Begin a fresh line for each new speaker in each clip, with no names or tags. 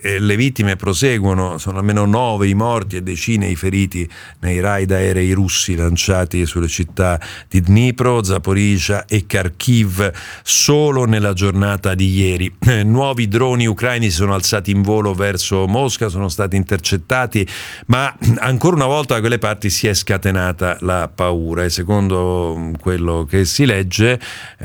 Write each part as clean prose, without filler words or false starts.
le vittime proseguono, sono almeno 9 i morti e decine i feriti nei raid aerei russi lanciati sulle città di Dnipro, Zaporizhzhia e Kharkiv solo nella giornata di ieri. Nuovi droni ucraini si sono alzati in volo verso Mosca, sono stati intercettati, ma ancora una volta da quelle parti si è scatenata la paura e secondo quello che si legge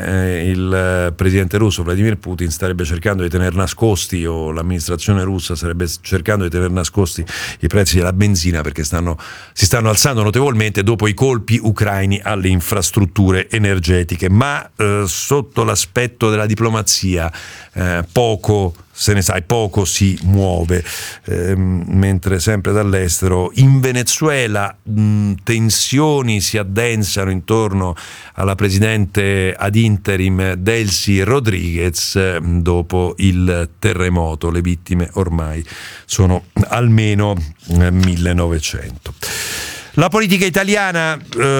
il presidente russo Vladimir Putin starebbe cercando di tenere nascosti, o l'amministrazione russa starebbe cercando di tenere nascosti i prezzi della benzina, perché si stanno alzando notevolmente dopo i colpi ucraini alle infrastrutture energetiche. Ma sotto l'aspetto della diplomazia poco se ne sa, poco si muove, mentre sempre dall'estero in Venezuela tensioni si addensano intorno alla presidente ad interim Delcy Rodriguez dopo il terremoto. Le vittime ormai sono almeno 1900. La politica italiana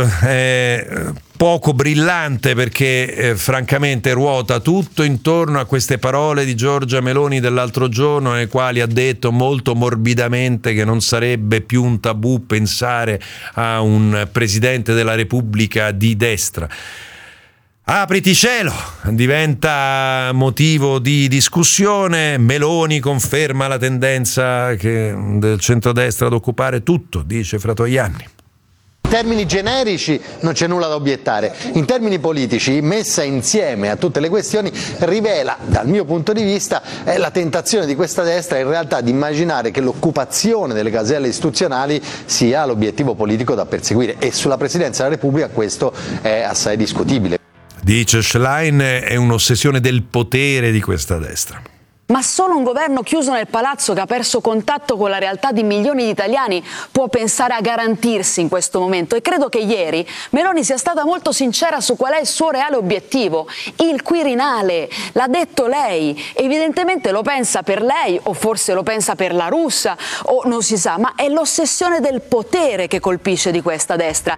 è poco brillante perché francamente ruota tutto intorno a queste parole di Giorgia Meloni dell'altro giorno, nelle quali ha detto molto morbidamente che non sarebbe più un tabù pensare a un presidente della Repubblica di destra. Apriti cielo, diventa motivo di discussione. Meloni conferma la tendenza del centrodestra ad occupare tutto, dice Fratoianni.
In termini generici non c'è nulla da obiettare, in termini politici, messa insieme a tutte le questioni, rivela dal mio punto di vista la tentazione di questa destra in realtà di immaginare che l'occupazione delle caselle istituzionali sia l'obiettivo politico da perseguire, e sulla Presidenza della Repubblica questo è assai discutibile.
Dice Schlein, è un'ossessione del potere di questa destra.
Ma solo un governo chiuso nel palazzo, che ha perso contatto con la realtà di milioni di italiani, può pensare a garantirsi in questo momento. E credo che ieri Meloni sia stata molto sincera su qual è il suo reale obiettivo, il Quirinale. L'ha detto lei, evidentemente lo pensa per lei, o forse lo pensa per la russa, o non si sa, ma è l'ossessione del potere che colpisce di questa destra.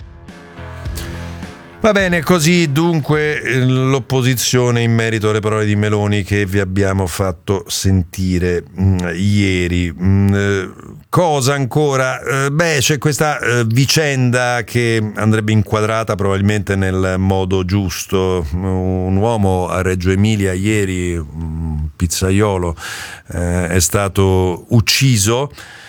Va bene, così dunque l'opposizione in merito alle parole di Meloni che vi abbiamo fatto sentire ieri. Cosa ancora? C'è questa vicenda che andrebbe inquadrata probabilmente nel modo giusto. Un uomo a Reggio Emilia ieri, un pizzaiolo, è stato ucciso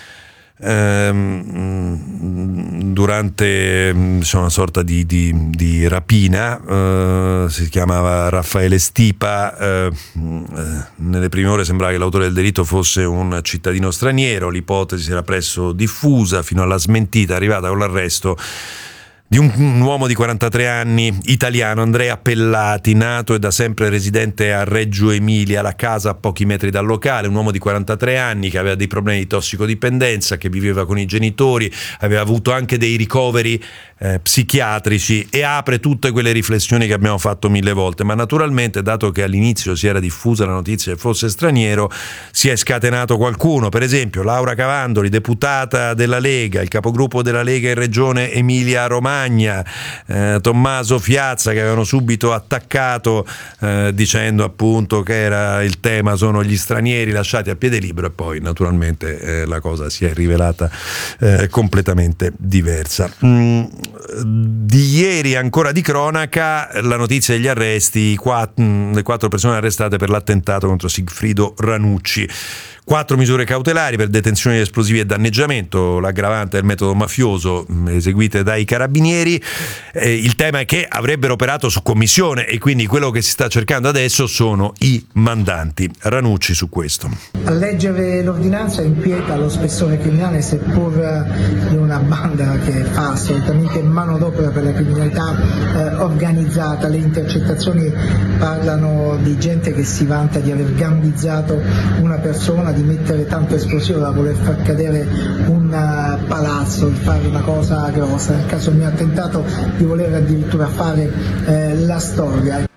durante una sorta di rapina. Si chiamava Raffaele Stipa. Nelle prime ore sembrava che l'autore del delitto fosse un cittadino straniero. L'ipotesi si era presto diffusa fino alla smentita arrivata con l'arresto di un uomo di 43 anni, italiano, Andrea Pellati, nato e da sempre residente a Reggio Emilia, la casa a pochi metri dal locale. Un uomo di 43 anni che aveva dei problemi di tossicodipendenza, che viveva con i genitori, aveva avuto anche dei ricoveri psichiatrici, e apre tutte quelle riflessioni che abbiamo fatto 1000 volte. Ma naturalmente, dato che all'inizio si era diffusa la notizia che fosse straniero, si è scatenato qualcuno. Per esempio Laura Cavandoli, deputata della Lega, il capogruppo della Lega in Regione Emilia Romagna, Tommaso Fiazza, che avevano subito attaccato dicendo appunto che era il tema sono gli stranieri lasciati a piede libero, e poi naturalmente la cosa si è rivelata completamente diversa. Di ieri ancora di cronaca la notizia degli arresti, le 4 persone arrestate per l'attentato contro Sigfrido Ranucci. 4 misure cautelari per detenzione di esplosivi e danneggiamento, l'aggravante del metodo mafioso, eseguite dai carabinieri. Il tema è che avrebbero operato su commissione, e quindi quello che si sta cercando adesso sono i mandanti. Ranucci su questo.
A leggere l'ordinanza inquieta lo spessore criminale, seppur di una banda che fa assolutamente manodopera per la criminalità organizzata. Le intercettazioni parlano di gente che si vanta di aver gambizzato una persona, di mettere tanto esplosivo da voler far cadere un palazzo, di fare una cosa grossa, nel caso del mio attentato di voler addirittura fare la storia.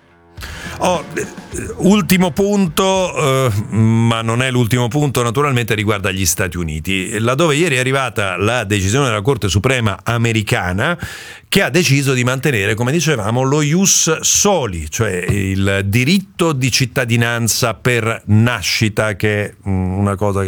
Ultimo punto, ma non è l'ultimo punto, naturalmente riguarda gli Stati Uniti, laddove ieri è arrivata la decisione della Corte Suprema americana, che ha deciso di mantenere, come dicevamo, lo ius soli, cioè il diritto di cittadinanza per nascita, che è una cosa